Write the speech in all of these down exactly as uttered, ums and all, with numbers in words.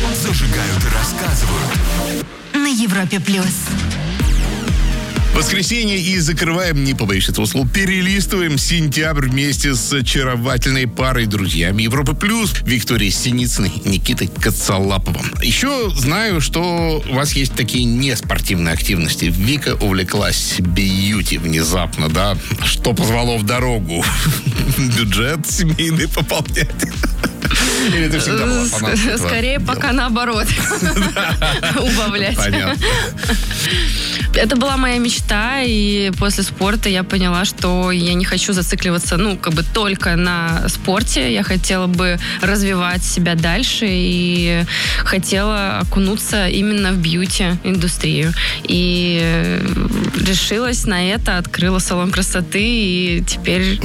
зажигают и рассказывают. На Европе плюс. Воскресенье и закрываем, не побоюсь этого слова, перелистываем сентябрь вместе с очаровательной парой друзьями Европы Плюс Викторией Синицыной и Никитой Коцалаповым. Еще знаю, что у вас есть такие неспортивные активности. Вика увлеклась бьюти внезапно, да? Что позвало в дорогу? Бюджет семейный пополнять? Или это всегда была фанатка? Скорее, пока наоборот. Убавлять. Понятно. Это была моя мечта, и после спорта я поняла, что я не хочу зацикливаться, ну, как бы только на спорте. Я хотела бы развивать себя дальше и хотела окунуться именно в бьюти-индустрию. И решилась на это, открыла салон красоты, и теперь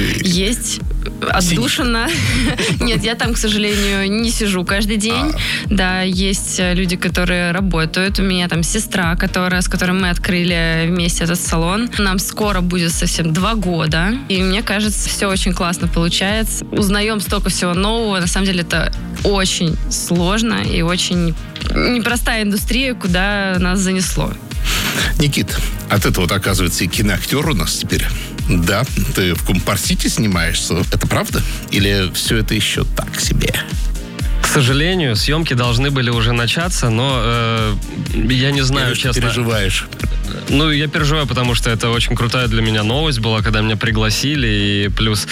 есть отдушина. Нет, я там, к сожалению, не сижу каждый день. А. Да, есть люди, которые работают. У меня там сестра, которая, с которой мы открыли вместе этот салон. Нам скоро будет совсем два года. И мне кажется, все очень классно получается. Узнаем столько всего нового. На самом деле это очень сложно и очень непростая индустрия, куда нас занесло. Никит, от этого, оказывается, и киноактер у нас теперь. Да, ты в Компарсите снимаешься. Это правда? Или все это еще так себе? К сожалению, съемки должны были уже начаться, но э, я не знаю, я честно. Ты переживаешь? Ну, я переживаю, потому что это очень крутая для меня новость была, когда меня пригласили, и плюс,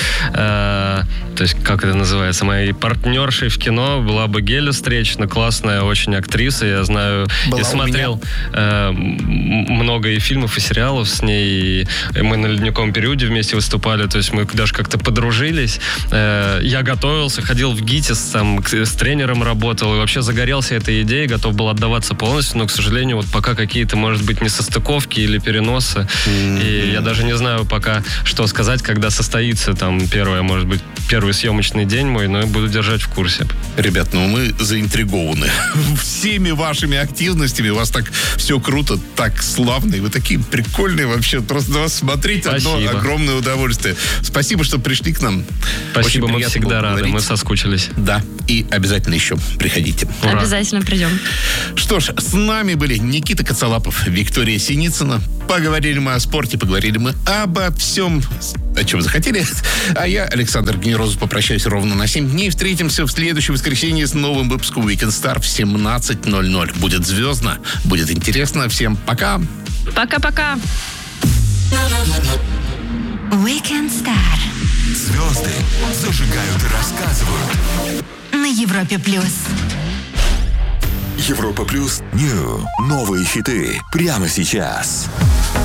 э, то есть, как это называется, моей партнершей в кино была бы Геля Встречна, классная очень актриса, я знаю, была и смотрел э, много и фильмов, и сериалов с ней, и мы на «Ледниковом периоде» вместе выступали, то есть мы даже как-то подружились. Э, я готовился, ходил в ГИТИС, там, с тренером работал, и вообще загорелся этой идеей, готов был отдаваться полностью, но, к сожалению, вот пока какие-то, может быть, несостыковки или переносы. Mm-hmm. И я даже не знаю пока, что сказать, когда состоится там первое, может быть, первый съемочный день мой, но я буду держать в курсе. Ребят, ну мы заинтригованы всеми вашими активностями. У вас так все круто, так славно, и вы такие прикольные вообще. Просто на вас смотреть Спасибо. Одно огромное удовольствие. Спасибо, что пришли к нам. Спасибо, мы всегда рады, мы соскучились. Да, и обязательно еще приходите. Ура. Обязательно придем. Что ж, с нами были Никита Коцалапов, Виктория Синицына. Поговорили мы о спорте, поговорили мы обо всем, о чем захотели. А я, Александр Генерозов, попрощаюсь ровно на семь дней. Встретимся в следующее воскресенье с новым выпуском Weekend Star в семнадцать ноль ноль. Будет звездно, будет интересно. Всем пока. Пока-пока. Weekend Star. Звезды зажигают и рассказывают. На Европе плюс. Европа Плюс Нью. Новые хиты прямо сейчас.